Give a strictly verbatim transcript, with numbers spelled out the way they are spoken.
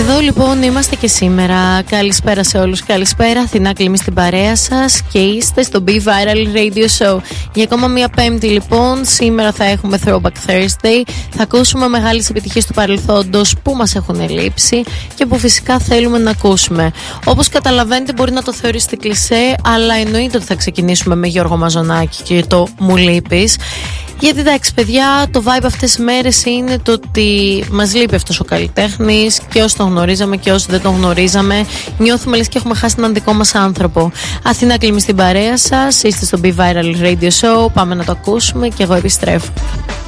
Εδώ λοιπόν είμαστε και σήμερα. Καλησπέρα σε όλους. Καλησπέρα, Αθηνά Κλίμη στην παρέα σας και είστε στο Be Viral Radio Show. Για ακόμα μία Πέμπτη λοιπόν. Σήμερα θα έχουμε Throwback Thursday. Θα ακούσουμε μεγάλες επιτυχίες του παρελθόντος που μας έχουν λείψει και που φυσικά θέλουμε να ακούσουμε. Όπως καταλαβαίνετε, μπορεί να το θεωρήσετε κλισέ, αλλά εννοείται ότι θα ξεκινήσουμε με Γιώργο Μαζονάκη και το Μου λείπεις. Γιατί εντάξει, παιδιά, το vibe αυτές τις μέρες είναι το ότι μας λείπει αυτός ο καλλιτέχνης και όσοι τον γνωρίζαμε και όσοι δεν τον γνωρίζαμε. Νιώθουμε λες και έχουμε χάσει έναν δικό μας άνθρωπο. Αθηνά Κλίμη στην παρέα σας, είστε στο Be Viral Radio Show. Πάμε να το ακούσουμε και εγώ επιστρέφω.